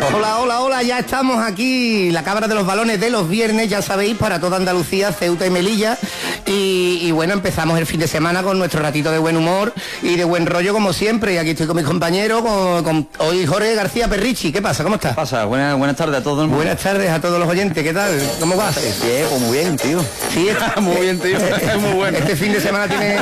Hola, hola, hola, ya estamos aquí, la cámara de los balones de los viernes, ya sabéis, para toda Andalucía, Ceuta y Melilla. Y bueno, empezamos el fin de semana con nuestro ratito de buen humor y de buen rollo como siempre. Y aquí estoy con mis compañeros, con hoy Jorge García Perrichi. ¿Qué pasa? ¿Cómo estás? ¿Qué pasa? Buenas tardes a todo el mundo. Buenas tardes a todos los oyentes, ¿qué tal? ¿Cómo vas? Bien, pues muy bien, tío. Sí, muy bien, tío. Es muy bueno. Este fin de semana tiene...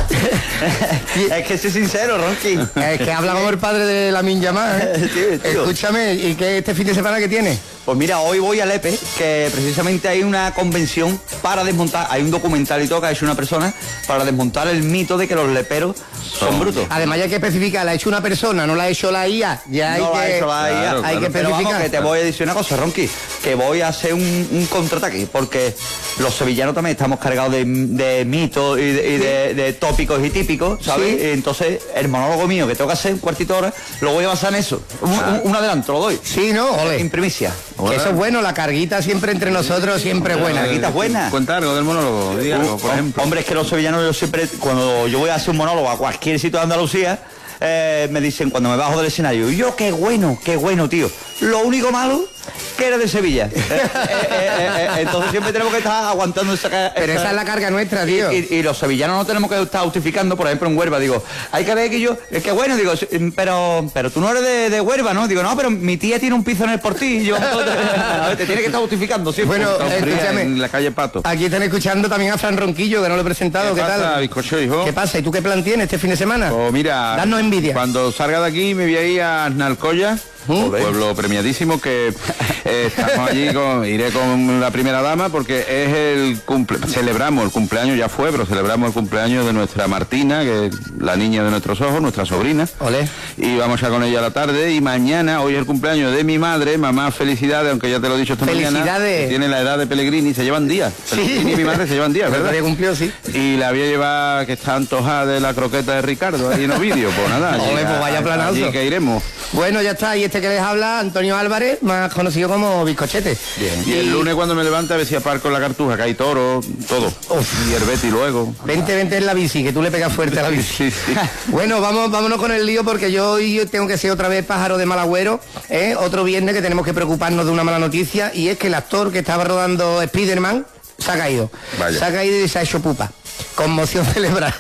Es que soy sincero, Ronqui. Es que habla como el padre de Lamine Yamal, ¿eh? Sí, tío. Escúchame, ¿y qué este fin de semana qué tiene? Pues mira, hoy voy a Lepe, que precisamente hay una convención para desmontar, hay un documental y todo que ha hecho una persona para desmontar el mito de que los leperos son brutos. Además ya hay que especificar, la ha hecho una persona, no la ha hecho la IA. Ya no hay que, la ha hecho la IA. Claro, hay que Pero especificar. vamos, que te voy a decir una cosa, Ronqui, que voy a hacer un contraataque, porque los sevillanos también estamos cargados de mitos y de tópicos y típicos, ¿sabes? Sí. Entonces, el monólogo mío, que tengo que hacer un cuartito de hora, lo voy a basar en eso. Un adelanto, lo doy. Sí, ¿no? Ole. En primicia. Que eso es bueno, la carguita siempre entre nosotros, siempre es buena. La carguita es buena. Cuenta algo del monólogo, diga algo, por ejemplo. Hombre, es que los sevillanos, yo siempre, cuando yo voy a hacer un monólogo a cualquier sitio de Andalucía, me dicen cuando me bajo del escenario, yo qué bueno, tío. Lo único malo que era de Sevilla. Entonces siempre tenemos que estar aguantando esa... Pero esa es la carga nuestra, tío. Y los sevillanos no tenemos que estar justificando, por ejemplo, en Huelva, digo, hay que ver que yo, es que bueno, digo, pero tú no eres de Huelva, ¿no? Digo, no, pero mi tía tiene un piso en el Portillo. Te tiene que estar justificando siempre. Bueno, escúchame, en la calle Pato. aquí están escuchando también a Fran Ronquillo, que no lo he presentado. ¿Qué pasa, tal? bizcocho, hijo? ¿Qué pasa? ¿Y tú qué plan tienes este fin de semana? Pues mira, Danos envidia. cuando salga de aquí me voy a ir a Aznalcóllar, un pueblo premiadísimo que estamos allí, iré con la primera dama porque es celebramos el cumpleaños, ya fue, pero celebramos el cumpleaños de nuestra Martina, que es la niña de nuestros ojos, nuestra sobrina. Olé. Y vamos ya con ella a la tarde y mañana, hoy es el cumpleaños de mi madre, mamá, felicidades, aunque ya te lo he dicho esta mañana. Felicidades. Tiene la edad de Pellegrini, se llevan días. Sí. Pellegrini y mi madre se llevan días, ¿verdad? Había cumplido, sí. Y la voy a llevar, que está antojada de la croqueta de Ricardo ahí en Ovidio, pues nada. Ole, pues vaya planazo. Allí que iremos. Bueno, ya está. Y este que les habla, Antonio Álvarez, más conocido como Bizcochete. Bien. Y el lunes cuando me levante a ver si aparco en la Cartuja, que hay toro, todo. Uf. Y el Betty luego. Vente en la bici, que tú le pegas fuerte a la bici. Sí. Bueno, vámonos con el lío porque yo hoy tengo que ser otra vez pájaro de mal agüero, ¿eh? Otro viernes que tenemos que preocuparnos de una mala noticia y es que el actor que estaba rodando Spider-Man se ha caído. Vaya. Se ha caído y se ha hecho pupa. Conmoción cerebral,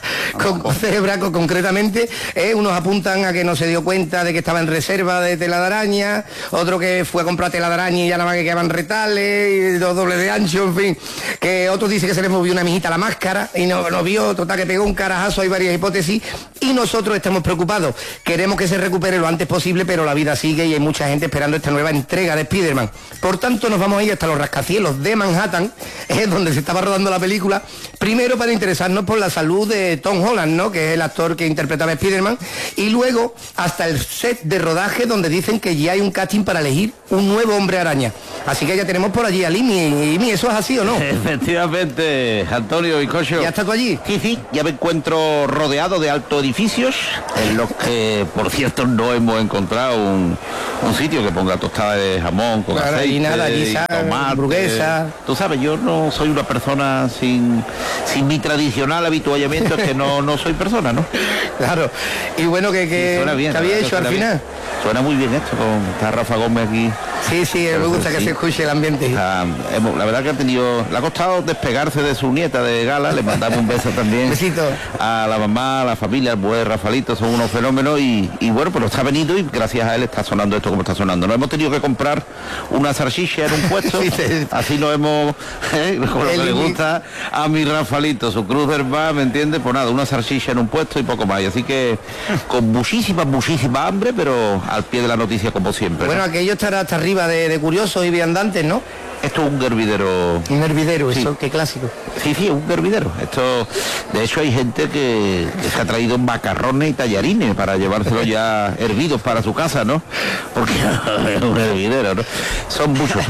concretamente, unos apuntan a que no se dio cuenta de que estaba en reserva de tela de araña, otro que fue a comprar tela de araña y ya nada más que quedaban retales y dos dobles de ancho, en fin, que otro dice que se le movió una mijita la máscara y no vio, total que pegó un carajazo, hay varias hipótesis y nosotros estamos preocupados, queremos que se recupere lo antes posible, pero la vida sigue y hay mucha gente esperando esta nueva entrega de Spider-Man. Por tanto nos vamos a ir hasta los rascacielos de Manhattan, donde se estaba rodando la película, primero para interesarnos por la salud de Tom Holland, ¿no? Que es el actor que interpretaba a Spider-Man, y luego hasta el set de rodaje donde dicen que ya hay un casting para elegir un nuevo hombre araña. Así que ya tenemos por allí a Limi. Imi, ¿eso es así o no? Efectivamente, Antonio y Cocho. ¿Ya está tú allí? Sí, ya me encuentro rodeado de altos edificios, en los que, por cierto, no hemos encontrado un sitio que ponga tostada de jamón con Claro, aceite y nada, y guisar, tomate. hamburguesa. Tú sabes, yo no soy una persona sin mi tradicional habituallamiento, es que no soy persona, ¿no? Claro. Y bueno, que Suena bien, ¿qué había ¿verdad? hecho al Suena final? bien. Suena muy bien esto, está Rafa Gómez aquí. Sí, me gusta que sí. se escuche el ambiente. La verdad que le ha costado despegarse de su nieta de Gala, le mandamos un beso también. Besito. A la mamá, a la familia, al buen Rafalito, son unos fenómenos y bueno, pues está venido y gracias a él está sonando esto como está sonando. Nos hemos tenido que comprar una salchicha en un puesto, así nos hemos, con lo que le gusta a mi Rafalito, su cruz hermana, ¿me entiendes? Pues nada, una salchicha en un puesto y poco más. Y así que con muchísima hambre, pero al pie de la noticia como siempre. Bueno, ¿no? aquello estará hasta arriba de curiosos y viandantes, ¿no? Esto es un hervidero. Un hervidero, Sí. eso, qué clásico. Sí, un hervidero. Esto, de hecho, hay gente que se ha traído macarrones y tallarines para llevárselos ya hervidos para su casa, ¿no? Porque es un hervidero, ¿no? Son muchos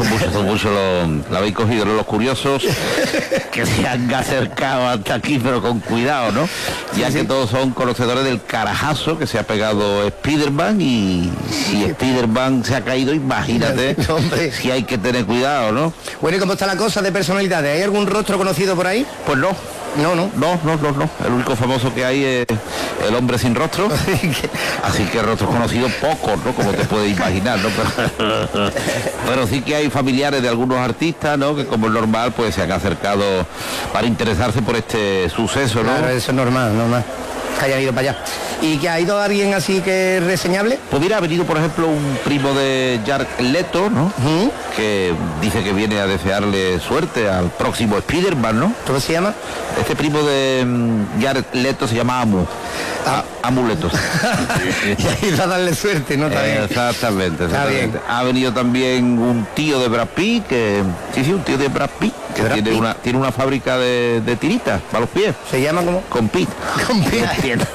lo habéis cogido, ¿no? Los curiosos que se han acercado hasta aquí, pero con cuidado, ¿no? Ya que todos son conocedores del carajazo que se ha pegado Spider-Man y si Spider-Man se ha caído, imagínate Hombre. si hay que tener cuidado, ¿no? Bueno, ¿y cómo está la cosa de personalidades? ¿Hay algún rostro conocido por ahí? Pues no, No. No. El único famoso que hay es el hombre sin rostro. Así que rostros conocidos pocos, ¿no? Como te puedes imaginar, ¿no? Pero sí que hay familiares de algunos artistas, ¿no? Que como es normal, pues se han acercado para interesarse por este suceso, ¿no? Claro, eso es normal. Que hayan ido para allá. ¿Y que ha ido alguien así que es reseñable? Pues mira, ha venido por ejemplo un primo de Jared Leto, ¿no? Que dice que viene a desearle suerte al próximo Spider-Man, ¿no? ¿Cómo se llama? Este primo de Jared Leto se llama Amuleto. Y ahí va a darle suerte, ¿no? Exactamente. Está bien. Ha venido también un tío de Brad Pitt, un tío de Brad Pitt, que tiene una fábrica de tiritas para los pies. ¿Se llama cómo? Con Pitt. Con Pitt.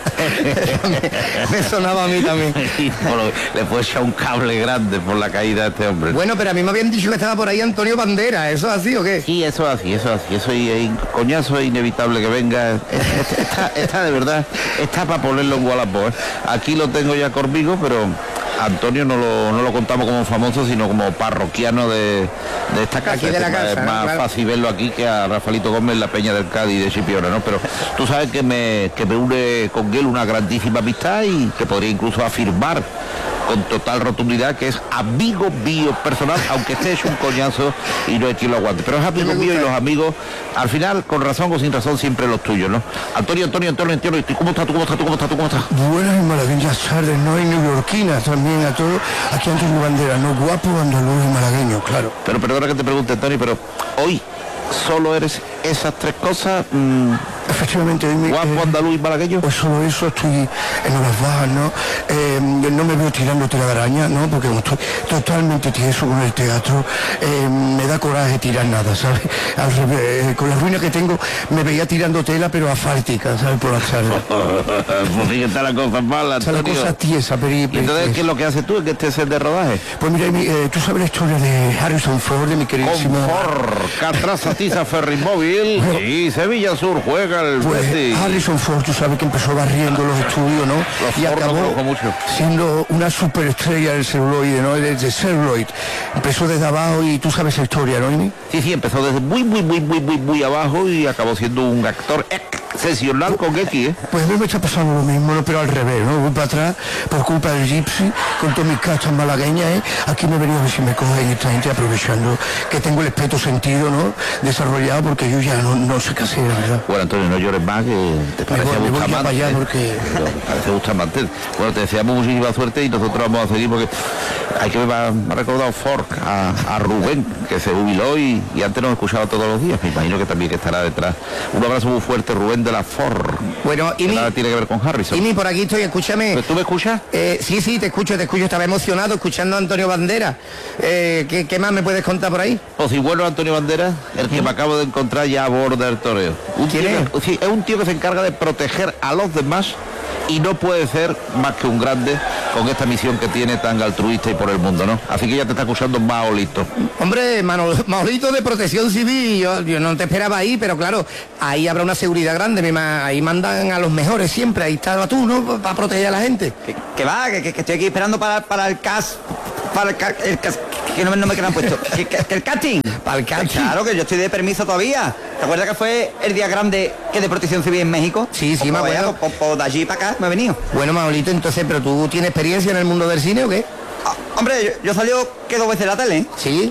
me sonaba a mí también. Le fue echar un cable grande por la caída de este hombre. Bueno, pero a mí me habían dicho que estaba por ahí Antonio Banderas. ¿Eso es así o qué? Sí, eso es así. Eso es coñazo, es inevitable que venga. Está de verdad, está para ponerlo en Wallapop, ¿eh? Aquí lo tengo ya conmigo, pero Antonio no lo contamos como famoso, sino como parroquiano de esta casa. Aquí de la casa, es más fácil verlo aquí que a Rafaelito Gómez en la Peña del Cádiz de Chipiona, ¿no? Pero tú sabes que me une con él una grandísima amistad y que podría incluso afirmar con total rotundidad que es amigo mío personal, aunque esté hecho un coñazo y no hay quien lo aguante. Pero es amigo mío y los amigos, al final, con razón o sin razón, siempre los tuyos, ¿no? Antonio, ¿cómo estás? Buenas y maravillosas tardes, ¿no? Y neoyorquinas también a todos. Aquí Antonio Banderas, ¿no? Guapo, andaluz y malagueño, claro. Pero perdona que te pregunte, Antonio, pero hoy solo eres esas tres cosas. Efectivamente, guapo, andaluz y malagueño. Pues solo eso, estoy en horas bajas, ¿no? No me veo tirando telaraña, ¿no? Porque estoy totalmente tieso con el teatro. Me da coraje tirar nada, ¿sabes? Al revés, con la ruina que tengo, me veía tirando tela, pero asfáltica, ¿sabes? Por las tardes. Pues sí que está la cosa mala, Está la cosa tiesa, ¿Y entonces qué es lo que haces tú en este set de rodaje? Pues mira, tú sabes la historia de Harrison Ford, de mi queridísimo... Catraza, Tiza, Ferrimóvil y Sevilla Sur juega el pues Harrison Ford, tú sabes que empezó barriendo los estudios, ¿no? Y acabó siendo una superestrella del celuloide, ¿no? Desde celuloid. Empezó desde abajo y tú sabes la historia, ¿no? Sí, empezó desde muy abajo y acabó siendo un actor excepcional con X, ¿eh? Pues a mí me está pasando lo mismo, ¿no? Pero al revés, ¿no? Voy para atrás por culpa del Gypsy, con todas mis cachas malagueñas, ¿eh? Aquí me he venido a ver si me cogen esta gente, aprovechando que tengo el espeto sentido, ¿no? Desarrollado, porque yo ya no sé qué hacer, ¿verdad? Bueno, Antonio, no llores más, que te parece Bustamante. Allá porque... Parece Bustamante. Bueno, te deseamos muchísima suerte y nosotros vamos a seguir porque hay que me ha recordado Ford a Rubén, que se jubiló y antes nos escuchaba todos los días. Me imagino que también que estará detrás. Un abrazo muy fuerte, Rubén de la Ford. Bueno, y nada tiene que ver con Harrison. Y por aquí estoy, escúchame. ¿Tú me escuchas? Sí, te escucho. Estaba emocionado escuchando a Antonio Banderas. ¿Qué más me puedes contar por ahí? Pues si bueno, Antonio Banderas, el que me acabo de encontrar ya a bordo del toreo. ¿Quién es? Sí, es un tío que se encarga de proteger a los demás y no puede ser más que un grande con esta misión que tiene tan altruista y por el mundo, ¿no? Así que ya te está escuchando Maolito. Hombre, Maolito de Protección Civil, yo no te esperaba ahí, pero claro, ahí habrá una seguridad grande, ahí mandan a los mejores siempre, ahí estaba tú, ¿no? Para proteger a la gente. Que estoy aquí esperando para el CAS, que no me quedan puesto, que el casting. Para el casting. Claro, que yo estoy de permiso todavía. ¿Te acuerdas que fue el día grande que de Protección Civil en México? Sí, me acuerdo. Pues de allí para acá me he venido. Bueno, Maolito, entonces, ¿pero tú tienes experiencia en el mundo del cine o qué? Hombre, yo salió que 2 veces en la tele, ¿eh? Sí.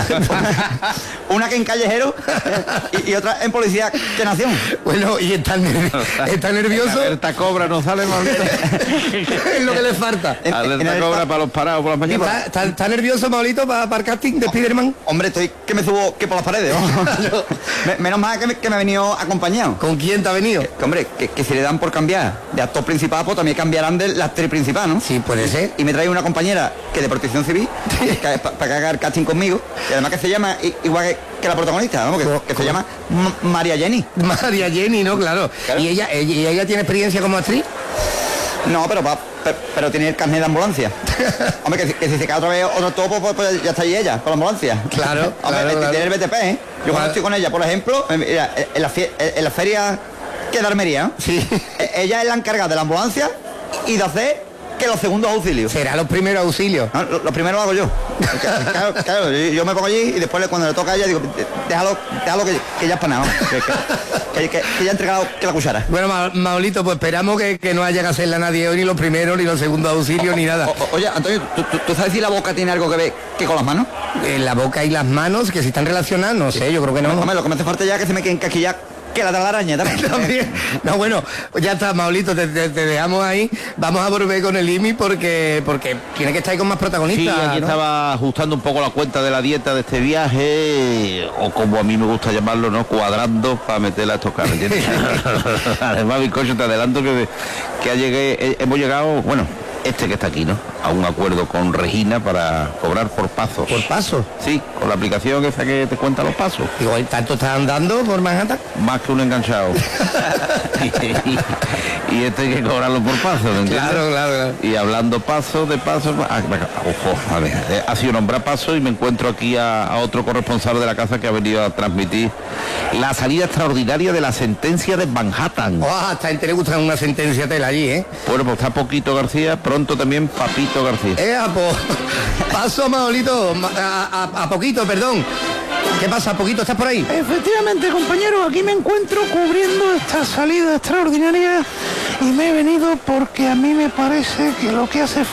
Una que en Callejero y otra en Policía que Nación. Bueno, y está nervioso. Alerta cobra, no sale mal. Es lo que le falta. Alerta cobra para los parados por las mañanas. ¿Está nervioso, Maolito, para el casting de Spiderman? Hombre, estoy que me subo que por las paredes, ¿no? Menos mal que me he venido acompañado. ¿Con quién te ha venido? Hombre, que si le dan por cambiar de actor principal, pues también cambiarán de la actriz principal, ¿no? Sí, puede ser. Y me trae una compañera que de Protección Civil para que haga el casting conmigo, y además que se llama igual que la protagonista, ¿no? Que se llama María Jenny. María Jenny, ¿no? Claro. ¿Y ella tiene experiencia como actriz? No, pero tiene el carnet de ambulancia. Hombre, que si se cae otra vez otro topo, pues ya está ahí ella, con la ambulancia. Claro. Hombre, claro. tiene el BTP, ¿eh? Yo cuando estoy con ella, por ejemplo, mira, en la feria que de Armería, ¿no? Sí. Ella es la encargada de la ambulancia y de hacer que los segundos auxilios. Será los primeros auxilios. No, los primeros lo hago yo. Claro, yo me pongo allí y después cuando le toca a ella digo, déjalo que ya es para nada. Que ya ha entregado que la cuchara. Bueno, Maolito, pues esperamos que no haya que hacerle a nadie hoy, ni los primeros, ni los segundos auxilios, ni nada. Oye, Antonio, ¿tú sabes si la boca tiene algo que ver que con las manos? La boca y las manos, que si están relacionadas, no sé, yo creo que no. Hombre, lo que me hace falta ya es que se me queden casquillas que la telaraña también. No, bueno, ya está, Maolito, te dejamos ahí. Vamos a volver con el IMI porque tiene que estar ahí con más protagonistas. Sí, aquí ¿no? estaba ajustando un poco la cuenta de la dieta de este viaje, o como a mí me gusta llamarlo, ¿no? Cuadrando para meterla a estos carros. Además, bizcocho, te adelanto que hemos llegado, bueno, este que está aquí, ¿no? A un acuerdo con Regina para cobrar por pasos. ¿Por pasos? Sí, con la aplicación esa que te cuenta los pasos. Digo, ¿tanto estás andando por Manhattan? Más que un enganchado. y este hay que cobrarlo por pasos, ¿me entiendes? Claro. Y hablando pasos de pasos, ojo, a ver, ha sido nombrar pasos y me encuentro aquí a otro corresponsal de la casa que ha venido a transmitir la salida extraordinaria de la sentencia de Manhattan. Hasta a te le gusta una sentencia tela allí, ¿eh? Bueno, pues está Poquito García, pronto también Papito García. Paso, Maolito, a Poquito, perdón. ¿Qué pasa, Poquito? ¿Estás por ahí? Efectivamente, compañero, aquí me encuentro cubriendo esta salida extraordinaria y me he venido porque a mí me parece que lo que le hace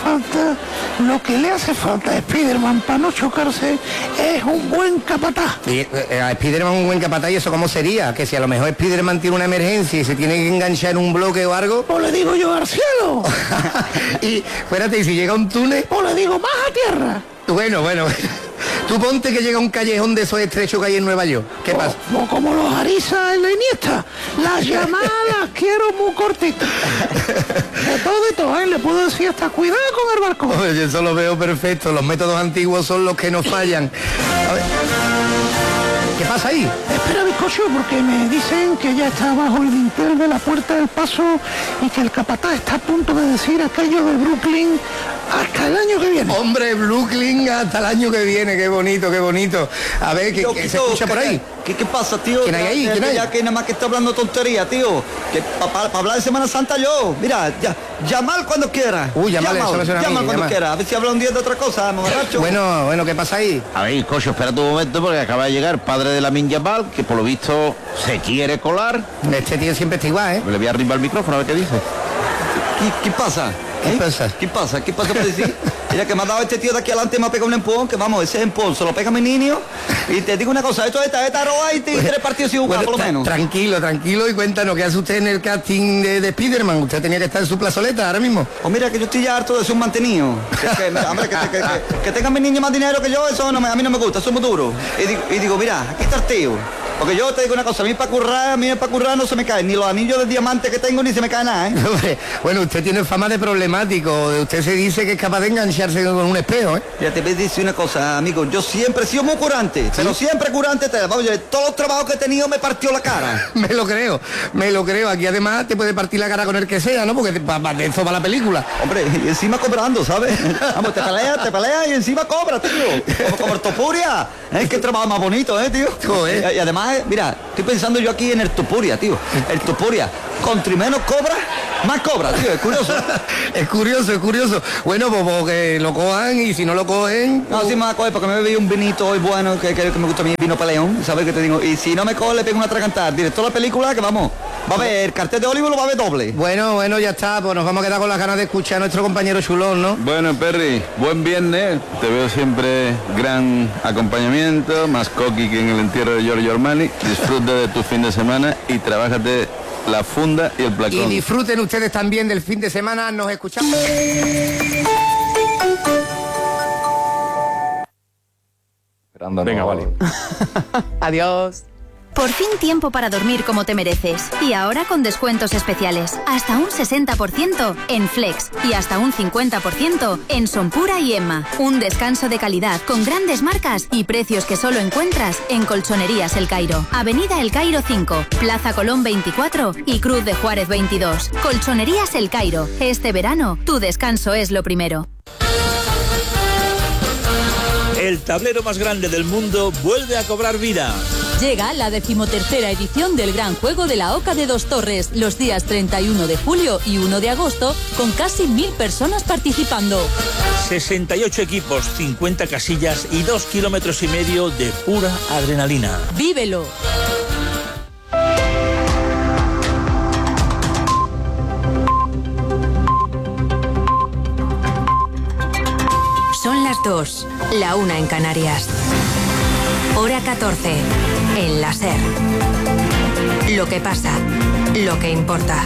falta a Spiderman para no chocarse es un buen capataz. Y, a Spiderman un buen capataz, ¿y eso cómo sería? Que si a lo mejor Spiderman tiene una emergencia y se tiene que enganchar en un bloque o algo. O le digo yo al cielo. Y, espérate, ¿y si llega un túnel? O le digo más a tierra. Bueno. Tú ponte que llega un callejón de esos estrechos que hay en Nueva York. ¿Qué pasa? O como los Ariza en la Iniesta. Las llamadas las quiero muy cortitas. De todo, ¿eh? Le puedo decir hasta cuidado con el barco. Oye, yo eso lo veo perfecto. Los métodos antiguos son los que nos fallan. A ver. ¿Qué pasa ahí? Espera, bizcocho, porque me dicen que ya está bajo el dintel de la puerta del paso y que el capataz está a punto de decir aquello de Brooklyn hasta el año que viene. Hombre, Brooklyn hasta el año que viene. Qué bonito. A ver, ¿qué se escucha por ahí? ¿Qué pasa, tío? ¿Quién hay ahí? ¿Quién hay? Ya que nada más que está hablando tontería, tío. Que para hablar de Semana Santa yo. Mira, llamar cuando quiera. Llamar, eso me suena a mí, cuando llamar. quiera. A ver si habla un día de otra cosa, borracho. Bueno, ¿qué pasa ahí? A ver, cocho, espera un momento porque acaba de llegar padre de Lamine Yamal, que por lo visto se quiere colar. Este tío siempre está igual, ¿eh? Le voy a arrimar el micrófono a ver qué dice. ¿Qué pasa? ¿Qué pasa? ¿Qué pasa por decir? Mira, que me ha dado este tío de aquí adelante, me ha pegado un empujón, que vamos, ese empujón se lo pega a mi niño. Y te digo una cosa, esto es esta roba y 3 partidos sin jugar, por lo menos. Tranquilo y cuéntanos, ¿qué hace usted en el casting de Spiderman? Usted tenía que estar en su plazoleta ahora mismo. Pues mira, que yo estoy ya harto de ser un mantenido. Que tenga mi niño más dinero que yo, eso no a mí no me gusta, eso es muy duro. Y digo, mira, aquí está el tío. Porque yo te digo una cosa, a mí para currar no se me cae, ni los anillos de diamante que tengo ni se me cae nada, ¿eh? Bueno, usted tiene fama de problemático, usted se dice que es capaz de engancharse con un espejo, ¿eh? Ya te voy a decir una cosa, amigo, yo siempre he sido muy curante, ¿sí? Pero siempre curante, oye, todos los trabajos que he tenido me partió la cara. Me lo creo, aquí además te puede partir la cara con el que sea, ¿no? Porque de eso va la película. Hombre, y encima cobrando, ¿sabes? Vamos, te peleas y encima cobras, tío. Como el Topuria, es que el trabajo más bonito, tío. Joder. Y además, mira, estoy pensando yo aquí en el Topuria, tío. El Topuria, contra menos cobra, más cobra, tío, es curioso. Es curioso. Bueno, pues que lo cojan y si no lo cogen... No, sí me va a coger porque me bebí un vinito hoy bueno, que me gusta a mí, vino peleón, ¿sabes qué te digo? Y si no me coge le pego una atragantada. Director de la película que vamos, va a ver el cartel de Hollywood, lo va a ver doble. Bueno, ya está, pues nos vamos a quedar con las ganas de escuchar a nuestro compañero Chulón, ¿no? Bueno, Perry, buen viernes, te veo siempre gran acompañamiento, más coqui que en el entierro de Giorgio Armani. Disfruta de tu fin de semana y trabájate la funda y el placón. Y disfruten ustedes también del fin de semana, nos escuchamos. Venga, vale. Adiós. Por fin tiempo para dormir como te mereces. Y ahora con descuentos especiales. Hasta un 60% en Flex y hasta un 50% en Sonpura y Emma. Un descanso de calidad con grandes marcas y precios que solo encuentras en Colchonerías El Cairo. Avenida El Cairo 5, Plaza Colón 24 y Cruz de Juárez 22. Colchonerías El Cairo. Este verano, tu descanso es lo primero. El tablero más grande del mundo vuelve a cobrar vida. Llega la 13ª edición del Gran Juego de la Oca de Dos Torres, los días 31 de julio y 1 de agosto, con casi 1000 personas participando. 68 equipos, 50 casillas y 2,5 kilómetros de pura adrenalina. ¡Vívelo! Son las 2, la 1 en Canarias. Hora 14, en la SER. Lo que pasa, lo que importa.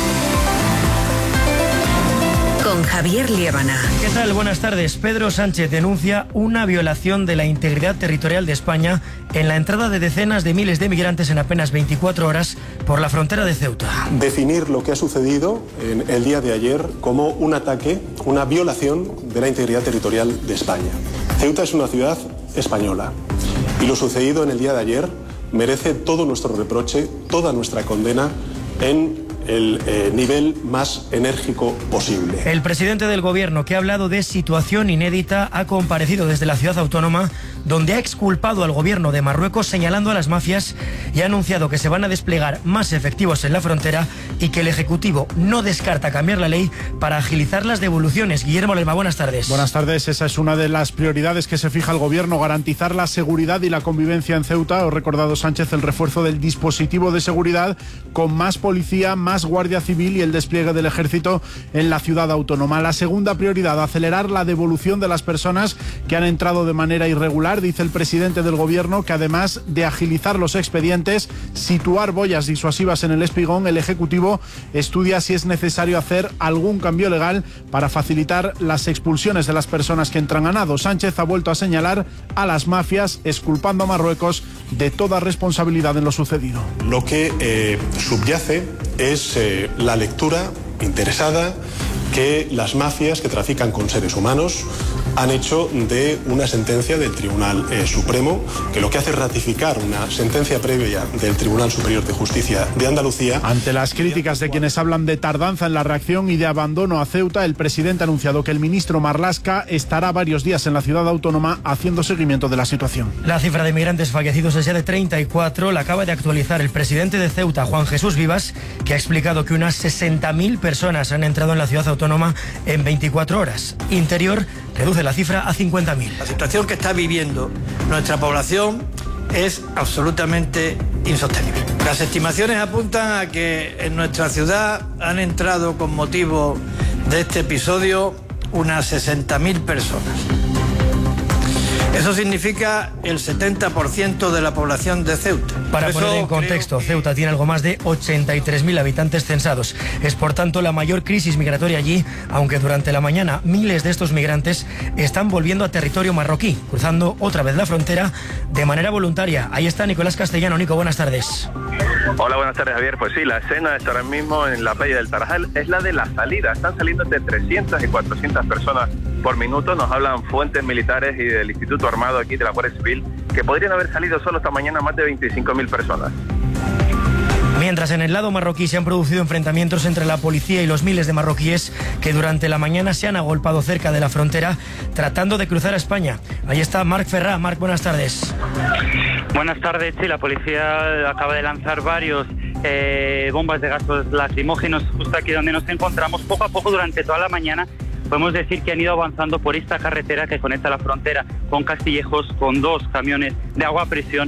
Con Javier Liébana. ¿Qué tal? Buenas tardes. Pedro Sánchez denuncia una violación de la integridad territorial de España en la entrada de decenas de miles de migrantes en apenas 24 horas por la frontera de Ceuta. Definir lo que ha sucedido en el día de ayer como un ataque, una violación de la integridad territorial de España. Ceuta es una ciudad española y lo sucedido en el día de ayer merece todo nuestro reproche, toda nuestra condena en el nivel más enérgico posible. El presidente del gobierno, que ha hablado de situación inédita, ha comparecido desde la ciudad autónoma, donde ha exculpado al gobierno de Marruecos señalando a las mafias y ha anunciado que se van a desplegar más efectivos en la frontera y que el Ejecutivo no descarta cambiar la ley para agilizar las devoluciones. Guillermo Lerma, buenas tardes. Buenas tardes. Esa es una de las prioridades que se fija el gobierno, garantizar la seguridad y la convivencia en Ceuta. Ha recordado Sánchez el refuerzo del dispositivo de seguridad con más policía, más Guardia Civil y el despliegue del Ejército en la ciudad autónoma. La segunda prioridad, acelerar la devolución de las personas que han entrado de manera irregular. Dice el presidente del gobierno que además de agilizar los expedientes, situar boyas disuasivas en el espigón, el Ejecutivo estudia si es necesario hacer algún cambio legal para facilitar las expulsiones de las personas que entran a nado. Sánchez ha vuelto a señalar a las mafias, exculpando a Marruecos de toda responsabilidad en lo sucedido. Lo que subyace es la lectura interesada que las mafias que trafican con seres humanos han hecho de una sentencia del Tribunal Supremo, que lo que hace es ratificar una sentencia previa del Tribunal Superior de Justicia de Andalucía. Ante las críticas de quienes hablan de tardanza en la reacción y de abandono a Ceuta, el presidente ha anunciado que el ministro Marlaska estará varios días en la ciudad autónoma haciendo seguimiento de la situación. La cifra de migrantes fallecidos es ya de 34, la acaba de actualizar el presidente de Ceuta, Juan Jesús Vivas, que ha explicado que unas 60.000 personas han entrado en la ciudad autónoma en 24 horas. Interior reduce la cifra a 50.000. La situación que está viviendo nuestra población es absolutamente insostenible. Las estimaciones apuntan a que en nuestra ciudad han entrado con motivo de este episodio unas 60.000 personas. Eso significa el 70% de la población de Ceuta. Para poner en contexto, Ceuta tiene algo más de 83.000 habitantes censados. Es por tanto la mayor crisis migratoria allí, aunque durante la mañana miles de estos migrantes están volviendo a territorio marroquí, cruzando otra vez la frontera de manera voluntaria. Ahí está Nicolás Castellano. Nico, buenas tardes. Hola, buenas tardes, Javier. Pues sí, la escena está ahora mismo en la playa del Tarajal, es la de la salida. Están saliendo entre 300 y 400 personas por minuto. Nos hablan fuentes militares y del Instituto Armado aquí de la Guardia Civil que podrían haber salido solo esta mañana más de 25.000 personas. Mientras en el lado marroquí se han producido enfrentamientos entre la policía y los miles de marroquíes que durante la mañana se han agolpado cerca de la frontera tratando de cruzar a España. Ahí está Marc Ferrá. Marc, buenas tardes. Buenas tardes. Sí, la policía acaba de lanzar varios bombas de gases lacrimógenos justo aquí donde nos encontramos. Poco a poco durante toda la mañana podemos decir que han ido avanzando por esta carretera que conecta la frontera con Castillejos, con 2 camiones de agua a presión